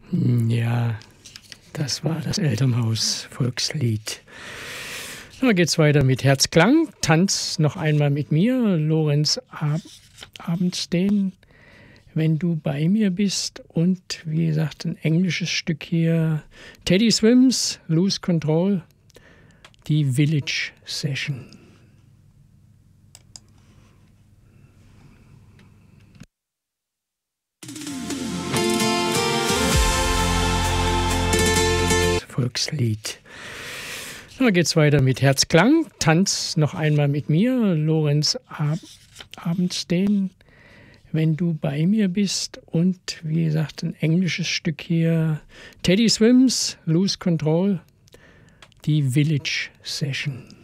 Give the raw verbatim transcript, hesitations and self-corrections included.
Ja, das war das Elternhaus-Volkslied. Dann geht's weiter mit Herzklang. Tanz noch einmal mit mir, Lorenz Ab Abendsten, wenn du bei mir bist. Und wie gesagt, ein englisches Stück hier, Teddy Swims, Lose Control, die Village Session. Volkslied. Dann geht's weiter mit Herzklang. Tanz noch einmal mit mir, Lorenz Ab Abendsten, wenn du bei mir bist. Und wie gesagt, ein englisches Stück hier, Teddy Swims, Lose Control, die Village Session.